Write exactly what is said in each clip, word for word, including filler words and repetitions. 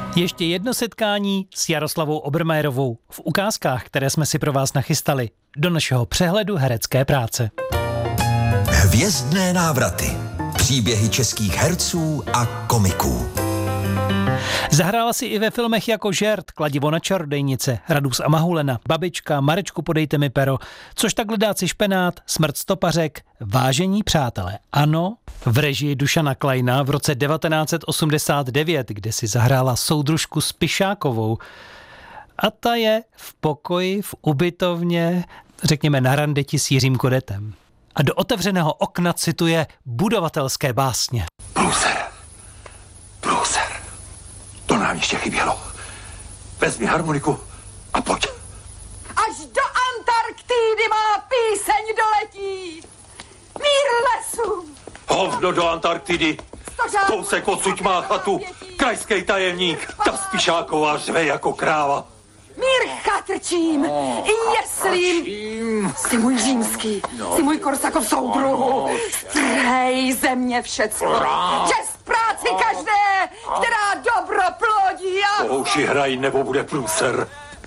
Ještě jedno setkání s Jaroslavou Obermajerovou v ukázkách, které jsme si pro vás nachystali do našeho přehledu herecké práce. Hvězdné návraty. Příběhy českých herců a komiků. Zahrála si i ve filmech jako Žert, Kladivo na čarodejnice, Radus a Mahulena, Babička, Marečku podejte mi pero, Což tak ledáci špenát, Smrt stopařek, Vážení přátelé. Ano, v režii Dušana Kleina v roce devatenáct set osmdesát devět, kde si zahrála soudružku Spišákovou. A ta je v pokoji, v ubytovně, řekněme na randeti s Jiřím Kodetem. A do otevřeného okna cituje budovatelské básně. Průser. Průser. To nám ještě chybělo. Vezmi harmoniku a pojď. Až do Antarktidy má píseň doletí. Mír lesů. Hovno do Antarktidy. Kousek odsud má chatu. Krajský tajemník. Ta Spišáková řve jako kráva. Mír chatrčím i jeslím. Jsi můj římský, jsi můj Korsakov soudruhu. Strhej země všecko. Čest práci každé, která dobro plodí. A... Pouši hraj, nebo bude průser.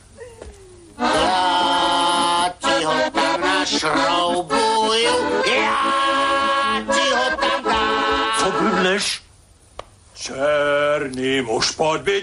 Já ti ho tam našroubuju, já ti ho tam dám. Co blbneš? Černý muž pod bič.